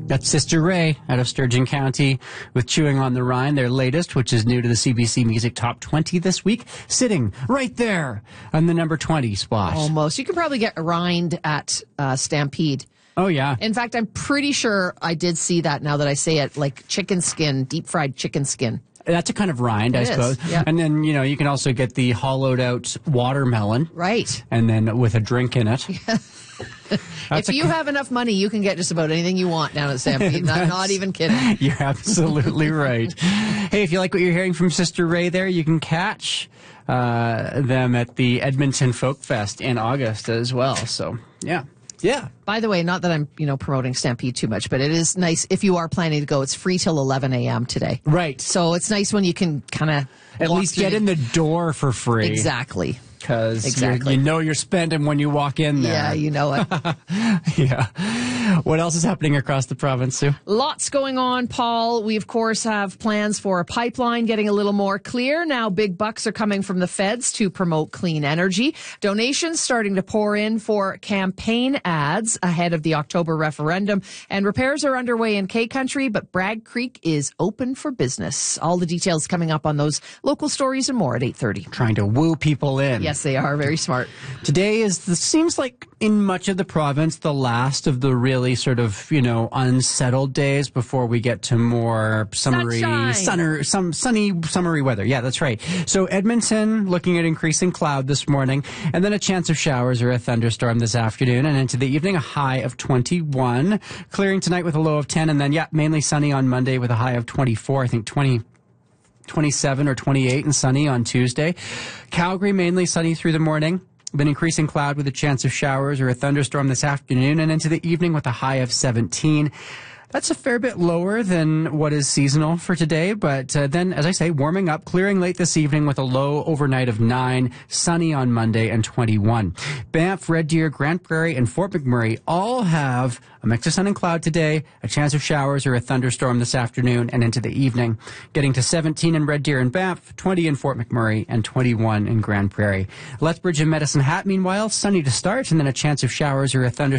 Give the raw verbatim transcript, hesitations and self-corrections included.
That's Sister Ray out of Sturgeon County with Chewing on the Rhine, their latest, which is new to the C B C Music Top twenty this week, sitting right there on the number twenty spot. Almost. You can probably get rind at uh, Stampede. Oh, yeah. In fact, I'm pretty sure I did see that now that I say it, like chicken skin, deep fried chicken skin. That's a kind of rind, It I is, suppose. yeah. And then, you know, you can also get the hollowed out watermelon. Right. And then with a drink in it. If you have enough money, you can get just about anything you want down at Stampede. I'm not even kidding. You're absolutely right. Hey, if you like what you're hearing from Sister Ray there, you can catch uh, them at the Edmonton Folk Fest in August as well. So, yeah. Yeah. By the way, not that I'm, you know, promoting Stampede too much, but it is nice if you are planning to go. It's free till eleven a.m. today. Right. So it's nice when you can kind of at least get in the door for free. Exactly. Because exactly. you know you're spending when you walk in there. Yeah, you know it. Yeah. What else is happening across the province, Sue? Lots going on, Paul. We, of course, have plans for a pipeline getting a little more clear. Now big bucks are coming from the feds to promote clean energy. Donations starting to pour in for campaign ads ahead of the October referendum. And repairs are underway in K-Country, but Bragg Creek is open for business. All the details coming up on those local stories and more at eight thirty. Trying to woo people in. Yes, they are. Very smart. Today is, the, seems like in much of the province, the last of the really sort of, you know, unsettled days before we get to more summery, sunner, some sunny, summery weather. Yeah, that's right. So Edmonton looking at increasing cloud this morning, and then a chance of showers or a thunderstorm this afternoon, and into the evening, a high of twenty-one. Clearing tonight with a low of ten, and then, yeah, mainly sunny on Monday with a high of twenty-four. I think twenty. twenty-seven or twenty-eight and sunny on Tuesday. Calgary mainly sunny through the morning. Then increasing cloud with a chance of showers or a thunderstorm this afternoon and into the evening with a high of seventeen. That's a fair bit lower than what is seasonal for today, but uh, then, as I say, warming up, clearing late this evening with a low overnight of nine, sunny on Monday and twenty-one. Banff, Red Deer, Grande Prairie, and Fort McMurray all have a mix of sun and cloud today, a chance of showers or a thunderstorm this afternoon and into the evening, getting to seventeen in Red Deer and Banff, twenty in Fort McMurray, and twenty-one in Grande Prairie. Lethbridge and Medicine Hat, meanwhile, sunny to start, and then a chance of showers or a thunderstorm